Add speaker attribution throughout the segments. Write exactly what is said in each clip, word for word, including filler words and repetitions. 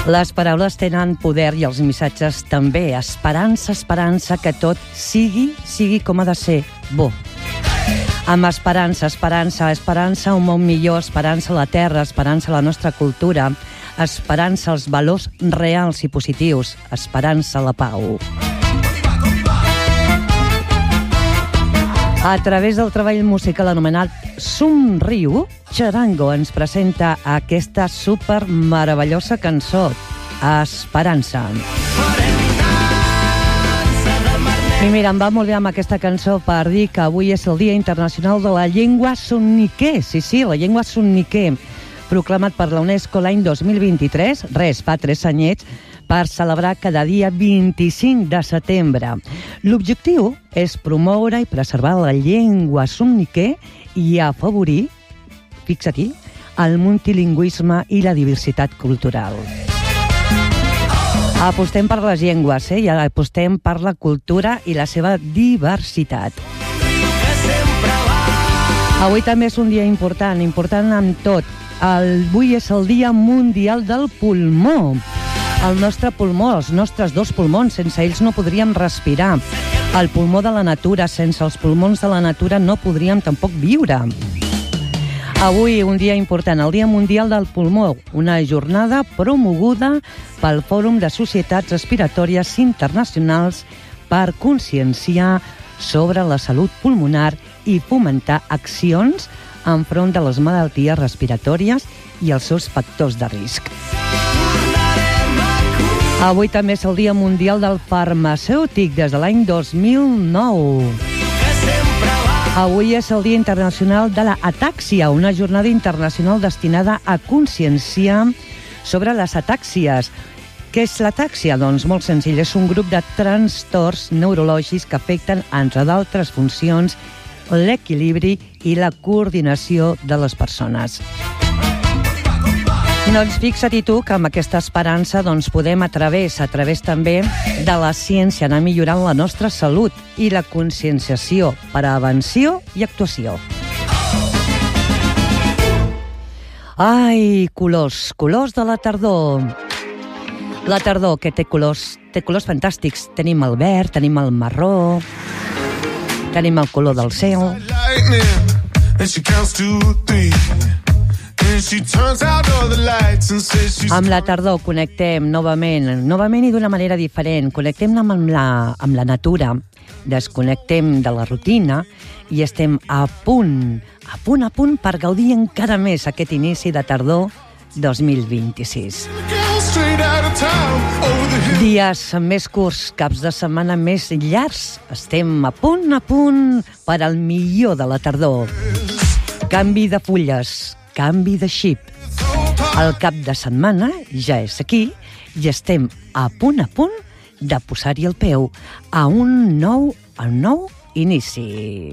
Speaker 1: Les paraules tenen poder i els missatges també. Esperança, esperança, que tot sigui, sigui com ha de ser, bo. Amb esperança, esperança, esperança, un món millor, esperança a la terra, esperança a la nostra cultura, esperança als valors reals i positius, esperança a la pau. A través del treball musical anomenat Somriu, Charango ens presenta aquesta super meravellosa cançó, Esperança. I mira, em va molt bé amb aquesta cançó per dir que avui és el Dia Internacional de la Llengua Sunniqué. Sí, sí, la llengua sunniqué, proclamat per la UNESCO l'any dos mil vint-i-tres, res, fa tres anyets, per celebrar cada dia vint-i-cinc de setembre. L'objectiu és promoure i preservar la llengua sunniqué i afavorir, fixa-t'hi, el multilingüisme i la diversitat cultural. Apostem per les llengües, eh? I apostem per la cultura i la seva diversitat. Avui també és un dia important, important amb tot. Avui és el Dia Mundial del Pulmó. El nostre pulmó, els nostres dos pulmons, sense ells no podríem respirar. El pulmó de la natura, sense els pulmons de la natura no podríem tampoc viure. Avui un dia important, el Dia Mundial del Pulmó, una jornada promoguda pel Fòrum de Societats Respiratòries Internacionals per conscienciar sobre la salut pulmonar i fomentar accions enfront de les malalties respiratòries i els seus factors de risc. Avui també és el Dia Mundial del Farmacèutic, des de l'any dos mil nou. Avui és el Dia Internacional de la Atàxia, una jornada internacional destinada a conscienciar sobre les atàxies. Què és l'atàxia? Doncs molt senzill, és un grup de trastorns neurològics que afecten, entre d'altres funcions, l'equilibri i la coordinació de les persones. Doncs fixa't-hi tu que amb aquesta esperança doncs, podem a través, a través també de la ciència anar millorant la nostra salut i la conscienciació, prevenció i actuació. Ai, colors, colors de la tardor. La tardor que té colors, té colors fantàstics. Tenim el verd, tenim el marró, tenim el color del cel. Amb la tardor connectem novament, novament i d'una manera diferent. Connectem amb la, amb la natura, desconnectem de la rutina i estem a punt, a punt, a punt per gaudir encara més aquest inici de tardor dos mil vint-i-sis. Dies més curts, caps de setmana més llargs. Estem a punt, a punt per al millor de la tardor. Canvi de fulles, canvi de xip. El cap de setmana ja és aquí i estem a punt a punt de posar-hi el peu a un nou, a un nou inici.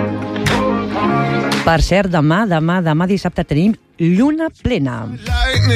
Speaker 1: Per cert, demà, demà, demà dissabte tenim lluna plena.